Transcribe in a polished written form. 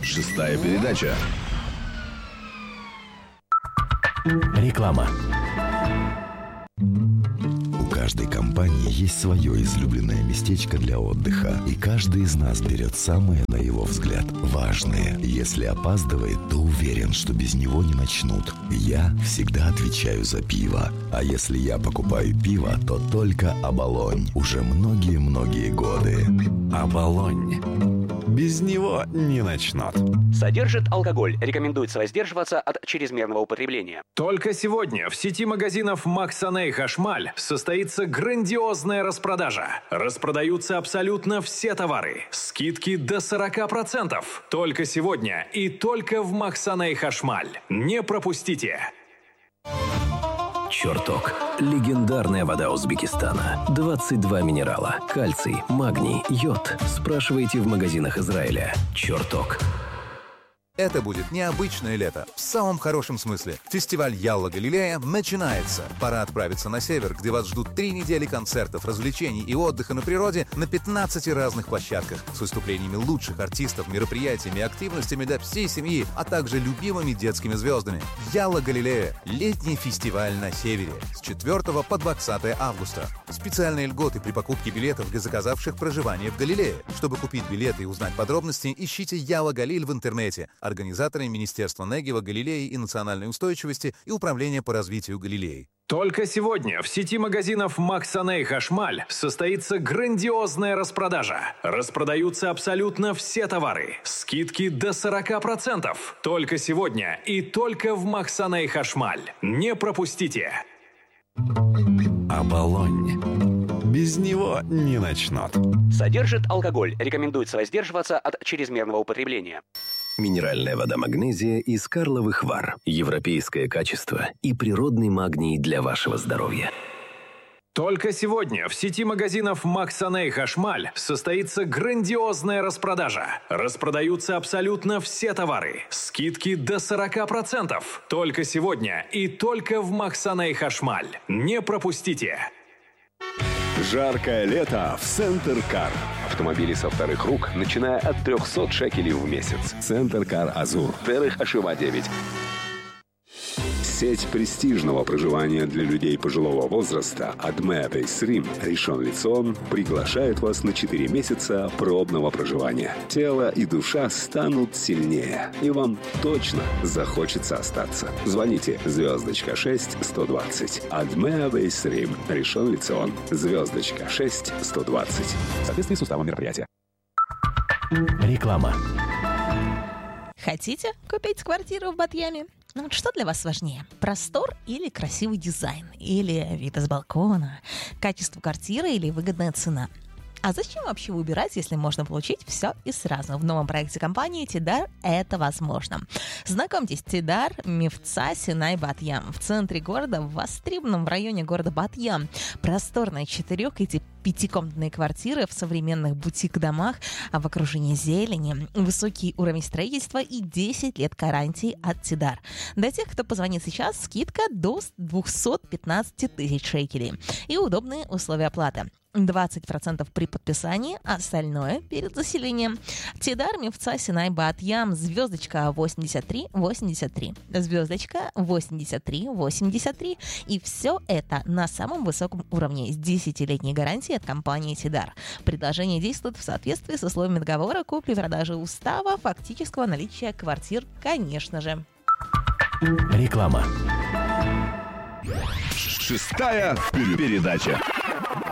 Шестая передача. Реклама. У каждой компании есть свое излюбленное местечко для отдыха, и каждый из нас берет самое, на его взгляд, важное. Если опаздывает, то уверен, что без него не начнут. Я всегда отвечаю за пиво. А если я покупаю пиво, то только «Оболонь». Уже многие-многие годы. «Оболонь». Без него не начнут. Содержит алкоголь. Рекомендуется воздерживаться от чрезмерного употребления. Только сегодня в сети магазинов «Максаней Хашмаль» состоится грандиозная распродажа. Распродаются абсолютно все товары. Скидки до 40%. Только сегодня и только в «Максаней Хашмаль». Не пропустите! «Чертог». Легендарная вода Узбекистана. 22 минерала. Кальций, магний, йод. Спрашивайте в магазинах Израиля. «Чертог». Это будет необычное лето, в самом хорошем смысле. Фестиваль Ялла Галилея начинается. Пора отправиться на север, где вас ждут 3 недели концертов, развлечений и отдыха на природе на 15 разных площадках с выступлениями лучших артистов, мероприятиями и активностями для всей семьи, а также любимыми детскими звездами. Ялла Галилея – летний фестиваль на севере с 4 по 20 августа. Специальные льготы при покупке билетов для заказавших проживание в Галилее. Чтобы купить билеты и узнать подробности, ищите Ялла Галиль в интернете. Организаторы Министерства Негева, Галилеи и национальной устойчивости и Управления по развитию Галилеи. Только сегодня в сети магазинов «Максаней Хашмаль» состоится грандиозная распродажа. Распродаются абсолютно все товары. Скидки до 40%. Только сегодня и только в «Максаней Хашмаль». Не пропустите! «Оболонь». Без него не начнут. Содержит алкоголь. Рекомендуется воздерживаться от чрезмерного употребления. Минеральная вода «Магнезия» из Карловых Вар. Европейское качество и природный магний для вашего здоровья. Только сегодня в сети магазинов «Максаней Хашмаль» состоится грандиозная распродажа. Распродаются абсолютно все товары. Скидки до 40%. Только сегодня и только в «Максаней Хашмаль». Не пропустите! Жаркое лето в Центр Кар. Автомобили со вторых рук, начиная от 300 шекелей в месяц. Центр Кар Азур. Терех Ашива 9. Сеть престижного проживания для людей пожилого возраста Адме Бейсрим Ришон Лицон приглашает вас на 4 месяца пробного проживания. Тело и душа станут сильнее, и вам точно захочется остаться. Звоните звездочка 6 120. Адме Бейсрим Ришон Лицон. Звездочка 6 120. В соответствии с уставом мероприятия. Реклама. Хотите купить квартиру в Батьяме? Ну вот что для вас важнее? Простор или красивый дизайн? Или вид из балкона? Качество квартиры или выгодная цена? А зачем вообще выбирать, если можно получить все и сразу? В новом проекте компании «Тидар» это возможно. Знакомьтесь, «Тидар» Мифца Синай Батьям. В центре города, в востребованном в районе города Батьям. Просторные 4- и 5-комнатные квартиры в современных бутик-домах, в окружении зелени, высокий уровень строительства и 10 лет гарантии от «Тидар». Для тех, кто позвонит сейчас, скидка до 215 тысяч шекелей и удобные условия оплаты. 20% при подписании, остальное перед заселением. «Тидар» Мифца Синай Батьям, звездочка 8383, звездочка 8383. И все это на самом высоком уровне с 10-летней гарантией от компании «Тидар». Предложение действует в соответствии с условиями договора купли-продажи устава, фактического наличия квартир, конечно же. Реклама. Шестая передача.